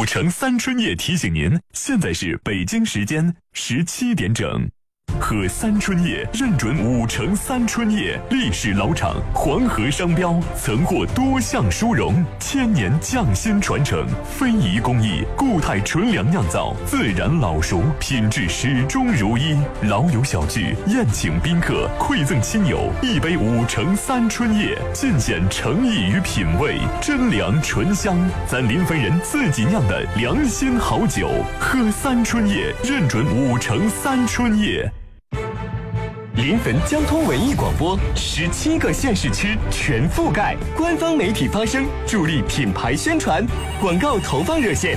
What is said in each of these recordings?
5城3春夜提醒您，现在是北京时间17点整。喝三春叶认准5城3春叶，历史老厂，黄河商标，曾获多项殊荣，1000年匠心传承，非遗工艺，固态纯粮酿造，自然老熟，品质始终如一。老友小聚，宴请宾客，馈赠亲友一杯5城3春叶，尽显诚意与品味，真粮醇香，咱临汾人自己酿的良心好酒。喝三春叶认准5城3春叶。 临汾交通文艺广播，17个县市区全覆盖，官方媒体发声，助力品牌宣传。广告投放热线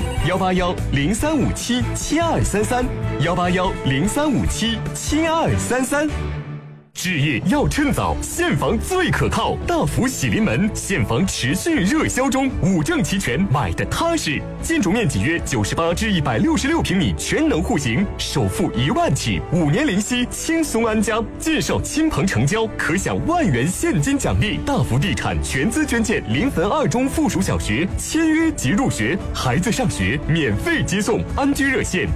：18103577233，18103577233。置业要趁早，现房最可靠，大福喜临门，现房持续热销中，5证齐全，买的踏实。建筑面积约98至166平米，全能户型，首付1万起，5年零息，轻松安家。介绍亲朋成交，可享1万元现金奖励。大福地产全资捐建临汾2中附属小学，签约即入学，孩子上学免费接送。安居热线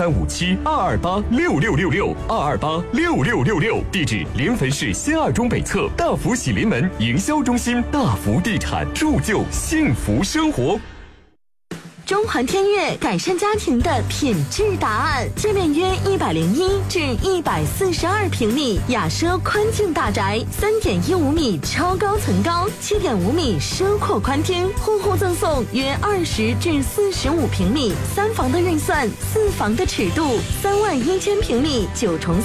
035722826666，2286666，地址临汾市新2中北侧大福喜临门营销中心。大福地产，铸就幸福生活。 中环天悦改善家庭的品质答案，界面约101至142平米，雅奢宽净大宅，3.15米超高层高，7.5米奢阔宽厅，户户赠送约20至45平米，3房的预算，4房的尺度，3万1000平米，9重